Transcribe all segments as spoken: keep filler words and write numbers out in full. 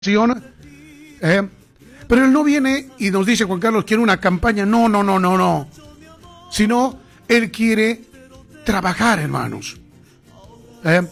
Eh, pero él no viene y nos dice, Juan Carlos, quiere una campaña. No, no, no, no, no. Sino, él quiere trabajar, hermanos. Eh,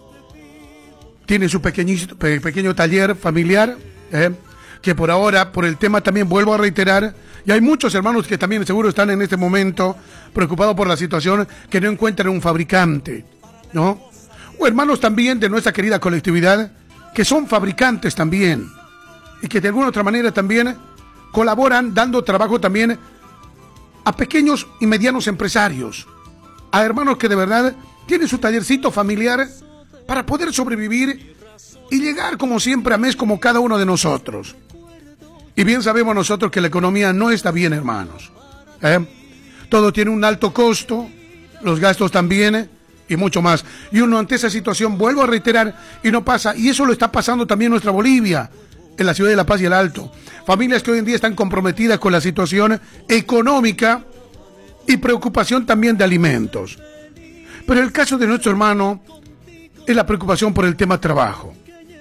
tiene su pequeñito, pe, pequeño taller familiar, eh, que por ahora, por el tema también, vuelvo a reiterar, y hay muchos hermanos que también seguro están en este momento preocupados por la situación, que no encuentran un fabricante, ¿no? O hermanos también de nuestra querida colectividad, que son fabricantes también, y que de alguna otra manera también colaboran dando trabajo también a pequeños y medianos empresarios, a hermanos que de verdad tienen su tallercito familiar para poder sobrevivir y llegar como siempre a mes como cada uno de nosotros. Y bien sabemos nosotros que la economía no está bien, hermanos. ¿Eh? Todo tiene un alto costo, los gastos también, y mucho más. Y uno ante esa situación, vuelvo a reiterar, y no pasa, y eso lo está pasando también en nuestra Bolivia, en la ciudad de La Paz y el Alto. Familias que hoy en día están comprometidas con la situación económica y preocupación también de alimentos. Pero el caso de nuestro hermano es la preocupación por el tema trabajo.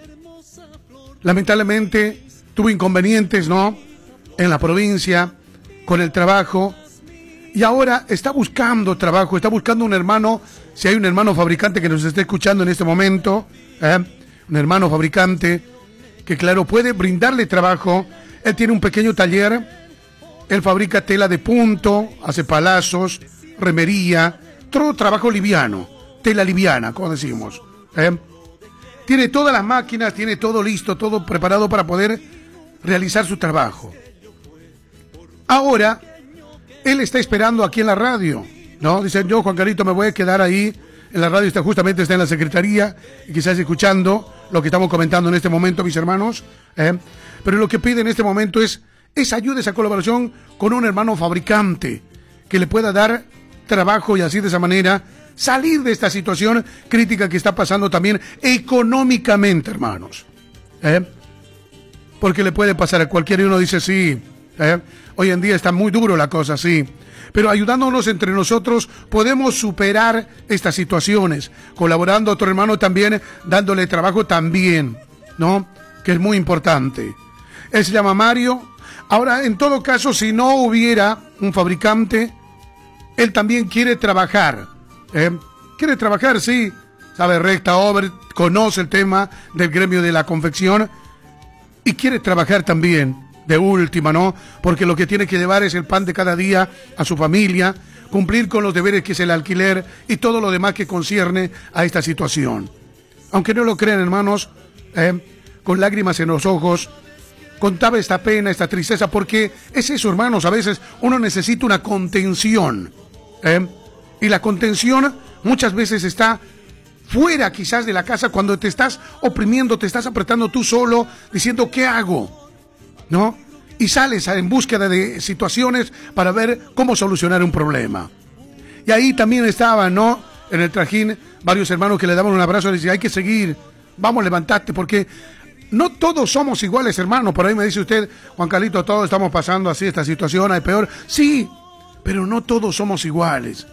Lamentablemente tuvo inconvenientes, ¿no?, en la provincia con el trabajo, y ahora está buscando trabajo, está buscando un hermano, si hay un hermano fabricante que nos esté escuchando en este momento, ¿eh? un hermano fabricante que claro puede brindarle trabajo. Él tiene un pequeño taller, él fabrica tela de punto, hace palazos, remería, todo trabajo liviano, tela liviana, como decimos. ¿eh? Tiene todas las máquinas, tiene todo listo, todo preparado para poder realizar su trabajo. Ahora, él está esperando aquí en la radio, ¿no? Dicen, yo, Juan Carlito, me voy a quedar ahí en la radio, está justamente está en la secretaría y quizás escuchando lo que estamos comentando en este momento, mis hermanos. ¿eh? Pero lo que pide en este momento es esa ayuda, esa colaboración con un hermano fabricante que le pueda dar trabajo y así de esa manera salir de esta situación crítica que está pasando también económicamente, hermanos. ¿eh? Porque le puede pasar a cualquiera y uno dice, sí, ¿eh? hoy en día está muy duro la cosa, sí. Pero ayudándonos entre nosotros podemos superar estas situaciones, colaborando a otro hermano también, dándole trabajo también, ¿no? Que es muy importante. Él se llama Mario. Ahora, en todo caso, si no hubiera un fabricante, él también quiere trabajar. ¿eh? Quiere trabajar, sí. Sabe recta obra, conoce el tema del gremio de la confección y quiere trabajar también. De última, ¿no? Porque lo que tiene que llevar es el pan de cada día a su familia, cumplir con los deberes que es el alquiler y todo lo demás que concierne a esta situación. Aunque no lo crean, hermanos, eh, con lágrimas en los ojos, contaba esta pena, esta tristeza, porque es eso, hermanos, a veces uno necesita una contención, ¿eh? y la contención muchas veces está fuera quizás de la casa, cuando te estás oprimiendo, te estás apretando tú solo, diciendo, ¿qué hago?, ¿no? Y sales en búsqueda de situaciones para ver cómo solucionar un problema. Y ahí también estaban, ¿no?, en el trajín, varios hermanos que le daban un abrazo y le decían, hay que seguir, vamos, levantate, porque no todos somos iguales, hermanos. Por ahí me dice usted, Juan Carlito, todos estamos pasando así esta situación, hay peor. Sí, pero no todos somos iguales.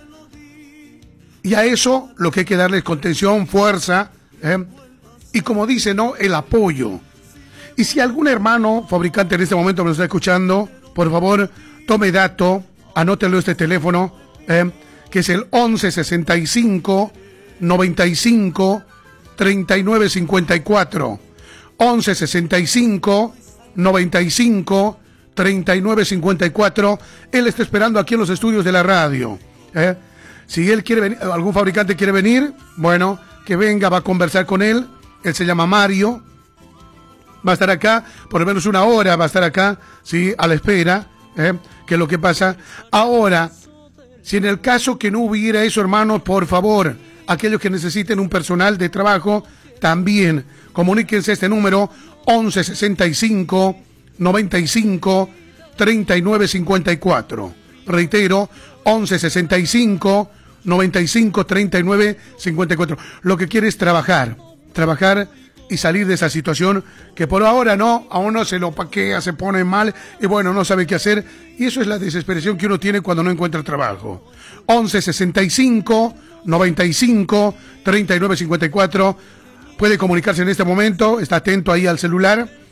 Y a eso lo que hay que darle es contención, fuerza, ¿eh? y como dice, ¿no?, el apoyo. Y si algún hermano fabricante en este momento me lo está escuchando, por favor, tome dato, anótelo este teléfono, eh, que es el once sesenta y cinco, noventa y cinco, treinta y nueve cincuenta y cuatro. once sesenta y cinco, noventa y cinco, treinta y nueve cincuenta y cuatro. Él está esperando aquí en los estudios de la radio. Eh. Si él quiere venir, algún fabricante quiere venir, bueno, que venga, va a conversar con él. Él se llama Mario. Va a estar acá, por lo menos una hora va a estar acá, sí, a la espera, ¿eh? que es lo que pasa. Ahora, si en el caso que no hubiera eso, hermanos, por favor, aquellos que necesiten un personal de trabajo, también comuníquense a este número, once sesenta y cinco, noventa y cinco, treinta y nueve cincuenta y cuatro. Reitero, once sesenta y cinco, noventa y cinco, treinta y nueve cincuenta y cuatro. Lo que quiere es trabajar, trabajar y salir de esa situación que por ahora no, a uno se lo paquea, se pone mal y bueno, no sabe qué hacer, y eso es la desesperación que uno tiene cuando no encuentra trabajo. once sesenta y cinco, noventa y cinco, treinta y nueve cincuenta y cuatro. puede comunicarse en este momento, está atento ahí al celular